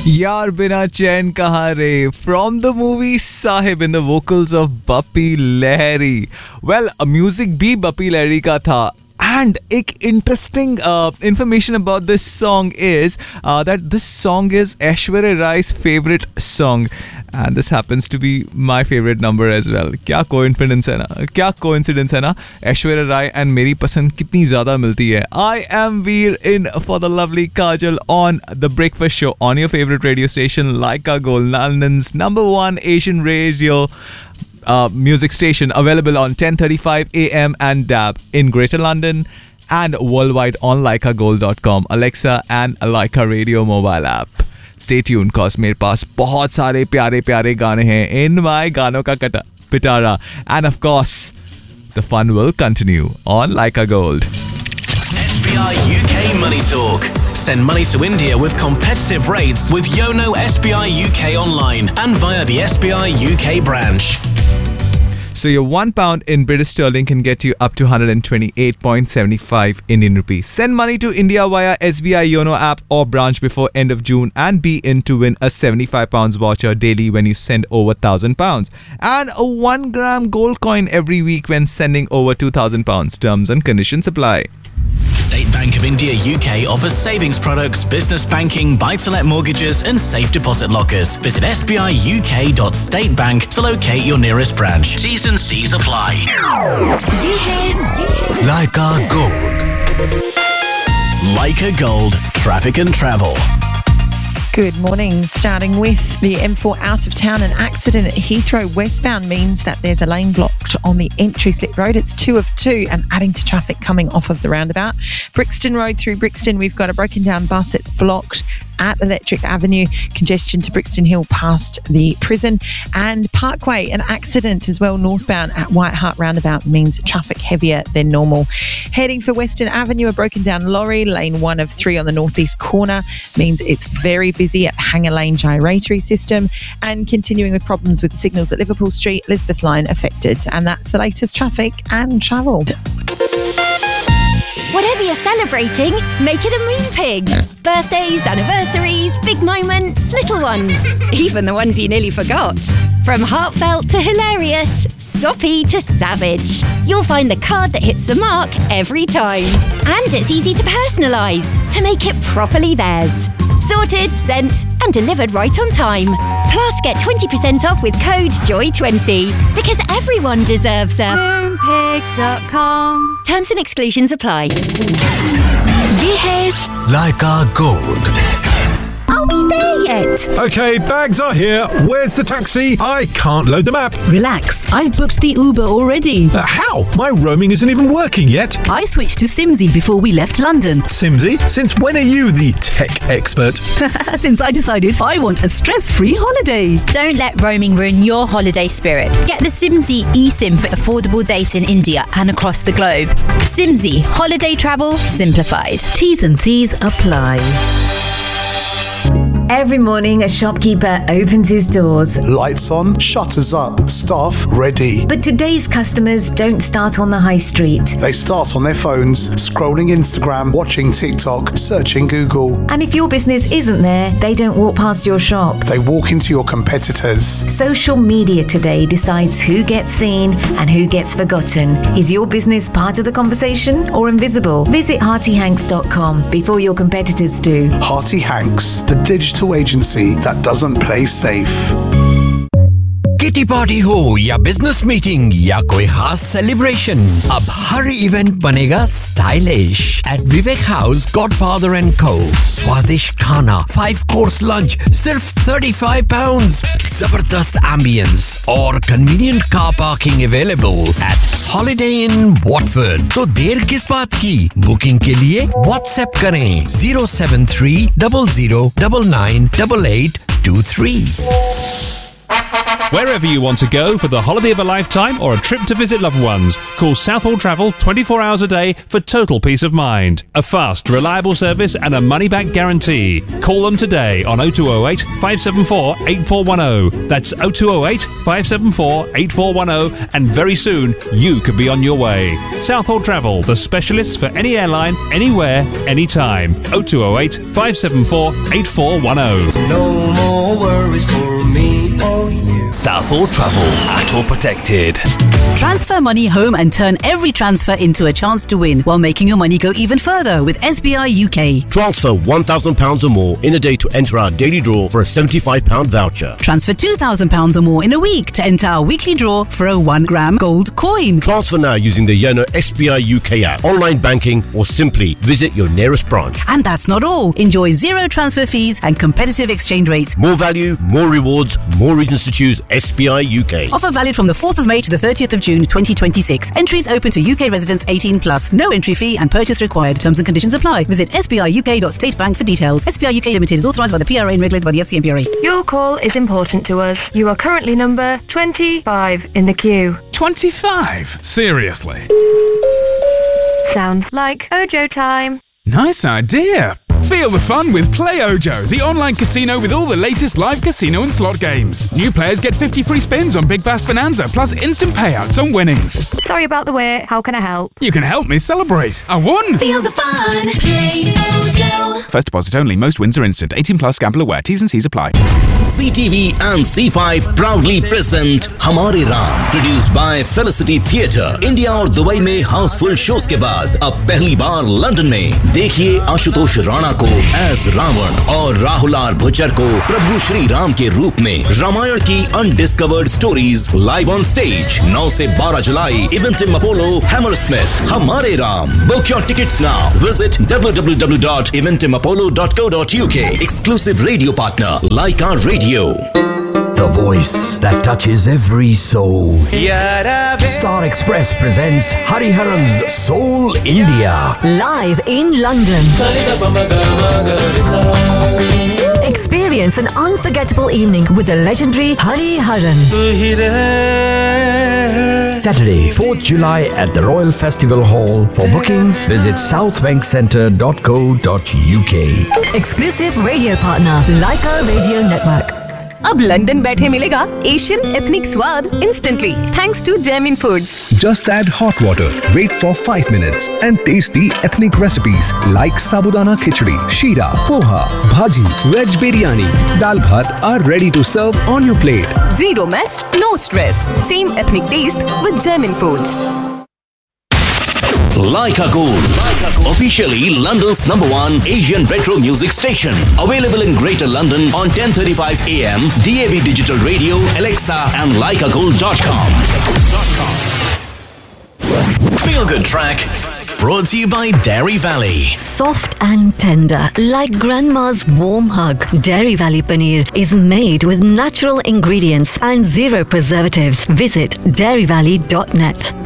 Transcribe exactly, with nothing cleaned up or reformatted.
यार बिना चैन कहाँ रे from the movie Sahib in the vocals of Bappi Lahiri. Well, music भी Bappi Lahiri का था. And एक interesting uh, information about this song is uh, that this song is Aishwarya Rai's favorite song, and this happens to be my favorite number as well. क्या coincidence है ना, क्या coincidence है ना. Aishwarya Rai and मेरी पसंद कितनी ज़्यादा मिलती है. I am Veer in for the lovely Kajal on the Breakfast Show on your favorite radio station, Laika Gold, London's number one Asian radio. Uh, music station available on ten thirty-five A M and D A B in Greater London and worldwide on Laika Gold dot com, Alexa and Laika Radio mobile app. Stay tuned cause मेरे पास बहुत सारे प्यारे प्यारे गाने हैं in my गानों का कटा पिटारा, and of course the fun will continue on Laika Gold. S B I U K Money Talk. Send money to India with competitive rates with Yono S B I U K online and via the S B I U K branch. So your one pound in British sterling can get you up to one hundred twenty-eight point seven five Indian rupees. Send money to India via S B I Yono app or branch before end of June and be in to win a seventy-five pounds voucher daily when you send over one thousand pounds and a one gram gold coin every week when sending over two thousand pounds. Terms and conditions apply. State Bank of India U K offers savings products, business banking, buy-to-let mortgages and safe deposit lockers. Visit s b i u k dot state bank to locate your nearest branch. T's and C's apply. Laika Gold. Laika Gold. Traffic and travel. Good morning. Starting with the M four out of town, an accident at Heathrow westbound means that there's a lane blocked on the entry slip road. It's two of two and adding to traffic coming off of the roundabout. Brixton Road through Brixton, we've got a broken down bus. It's blocked at Electric Avenue. Congestion to Brixton Hill past the prison. And Parkway, an accident as well northbound at White Hart roundabout means traffic heavier than normal. Heading for Western Avenue, a broken down lorry. Lane one of three on the northeast corner means it's very busy at Hanger Lane gyratory system. And continuing with problems with signals at Liverpool Street, Elizabeth Line affected. And that's the latest traffic and travel. Whatever you're celebrating, make it a Moonpig. Birthdays, anniversaries, big moments, little ones. Even the ones you nearly forgot. From heartfelt to hilarious, soppy to savage. You'll find the card that hits the mark every time. And it's easy to personalise to make it properly theirs. Sorted, sent and delivered right on time. Plus get twenty percent off with code joy twenty. Because everyone deserves a Moonpig dot com. Terms and exclusions apply. Laika Gold. Are we there yet? Okay, bags are here. Where's the taxi? I can't load the map. Relax, I've booked the Uber already. Uh, how? My roaming isn't even working yet. I switched to Simsy before we left London. Simsy? Since when are you the tech expert? Since I decided I want a stress-free holiday. Don't let roaming ruin your holiday spirit. Get the Simsy eSIM for affordable data in India and across the globe. Simsy, holiday travel simplified. T's and C's apply. Every morning, a shopkeeper opens his doors. Lights on, shutters up, staff ready. But today's customers don't start on the high street. They start on their phones, scrolling Instagram, watching TikTok, searching Google. And if your business isn't there, they don't walk past your shop. They walk into your competitors. Social media today decides who gets seen and who gets forgotten. Is your business part of the conversation or invisible? Visit Hearty Hanks dot com before your competitors do. Hearty Hanks, the digital agency that doesn't play safe. Kitty party हो या business meeting या कोई खास celebration, अब हर event बनेगा stylish eight Vivek house godfather and को। स्वादिष्ट खाना, फाइव कोर्स लंच सिर्फ thirty-five pounds, जबरदस्त एम्बियंस और convenient car parking available at holiday in Watford. तो देर किस बात की? बुकिंग के लिए व्हाट्सएप करें zero seven three zero zero nine nine eight eight two three. Wherever you want to go for the holiday of a lifetime or a trip to visit loved ones, call Southall Travel twenty-four hours a day for total peace of mind. A fast, reliable service and a money-back guarantee. Call them today on oh two oh eight, five seven four, eight four one oh. That's oh two oh eight, five seven four, eight four one oh, and very soon you could be on your way. Southall Travel, the specialists for any airline, anywhere, anytime. oh two oh eight, five seven four, eight four one oh. No more worries for me or you. Southall Travel, A T O protected. Transfer money home and turn every transfer into a chance to win while making your money go even further with S B I U K. Transfer one thousand pounds or more in a day to enter our daily draw for a seventy-five pounds voucher. Transfer two thousand pounds or more in a week to enter our weekly draw for a one gram gold coin. Transfer now using the Yono S B I U K app, online banking, or simply visit your nearest branch. And that's not all. Enjoy zero transfer fees and competitive exchange rates. More value, more rewards, more reasons to choose S B I U K. Offer valid from the fourth of May to the thirtieth of June twenty twenty-six. Entries open to U K residents eighteen plus. No entry fee and purchase required. Terms and conditions apply. Visit s b i u k dot state bank for details. S B I U K Limited is authorised by the P R A and regulated by the F C M P R A. Your call is important to us. You are currently number twenty-five in the queue. twenty-five? Seriously? Sounds like Ojo time. Nice idea. Feel the fun with Play Ojo, the online casino with all the latest live casino and slot games. New players get fifty free spins on Big Bash Bonanza, plus instant payouts on winnings. Sorry about the wait. How can I help? You can help me celebrate. I won! Feel the fun. Play Ojo. First deposit only. Most wins are instant. eighteen plus. Gamble aware. T's and C's apply. C T V and C five proudly present Hamare Ram, produced by Felicity Theatre. India और Dubai में Housefull shows के बाद अब पहली बार London में देखिए आशुतोष राणा को as Ravan और राहुल आर भुच्चर को प्रभु श्री राम के रूप में रामायण की undiscovered stories live on stage नौ से बारह जुलाई इवेंटिम अपोलो हैमरस्मिथ हमारे Ram book your tickets now visit w w w dot eventim apollo dot co dot u k exclusive radio partner Laika Radio. The voice that touches every soul. Star Express presents Hariharan's Soul India. Live in London. Experience an unforgettable evening with the legendary Hariharan. Saturday, fourth July at the Royal Festival Hall. For bookings, visit southbankcentre dot co dot u k. Exclusive radio partner Laika Radio Network. अब London बैठे मिलेगा Asian ethnic स्वाद instantly thanks to Jaimin foods. Just add hot water, wait for five minutes and taste the ethnic recipes like sabudana khichdi, sheera, poha, bhaji, veg biryani, dal bhat are ready to serve on your plate. Zero mess, no stress. Same ethnic taste with Jaimin Foods. Laika Gold, officially London's number one Asian retro music station. Available in Greater London on ten thirty-five a m, D A B Digital Radio, Alexa and laika gold dot com. Feel Good Track, brought to you by Dairy Valley. Soft and tender, like grandma's warm hug. Dairy Valley Paneer is made with natural ingredients and zero preservatives. Visit dairy valley dot net.